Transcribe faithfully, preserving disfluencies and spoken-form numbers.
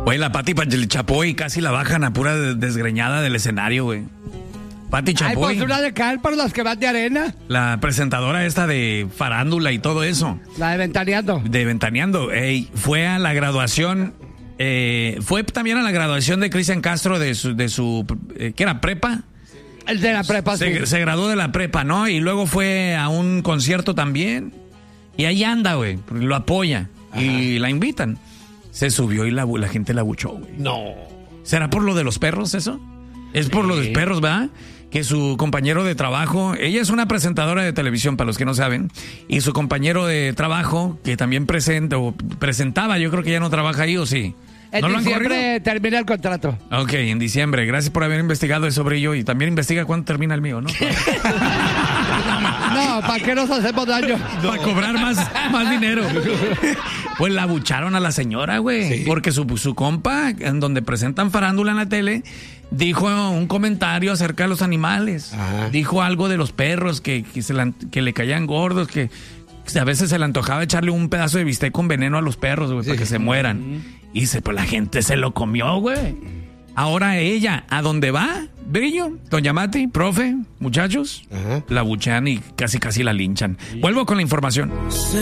Güey, la Pati Chapoy casi la bajan a pura desgreñada del escenario, güey. Pati Chapoy. Ay, pues una de cal para las que van de arena. La presentadora esta de farándula y todo eso. La de Ventaneando. De Ventaneando. Ey, fue a la graduación, eh, fue también a la graduación de Cristian Castro de su, de su eh, ¿qué era? ¿Prepa? El de la prepa, se, sí. Se graduó de la prepa, ¿no? Y luego fue a un concierto también. Y ahí anda, güey. Lo apoya. Ajá. Y la invitan. Se subió y la, la gente la buchó, güey. No. ¿Será por lo de los perros eso? Es por sí. Lo de los perros, ¿verdad? Que su compañero de trabajo, ella es una presentadora de televisión, para los que no saben, y su compañero de trabajo, que también presenta, o presentaba, yo creo que ya no trabaja ahí, ¿o sí? En ¿No diciembre termina el contrato. Ok, en diciembre. Gracias por haber investigado sobre ello y también investiga cuándo termina el mío, ¿no? No, ¿para qué nos hacemos daño? No. Para cobrar más, más dinero. Pues la abucharon a la señora, güey. Sí. Porque su, su compa, en donde presentan farándula en la tele, dijo un comentario acerca de los animales. Ajá. Dijo algo de los perros, que, que, se la, que le caían gordos, que a veces se le antojaba echarle un pedazo de bistec con veneno a los perros, güey, sí. Para que se mueran. Y se, pues la gente se lo comió, güey. Ahora ella, ¿a dónde va? Brillo, doña Mati, profe, muchachos, ajá. La buchean y casi casi la linchan. Sí. Vuelvo con la información.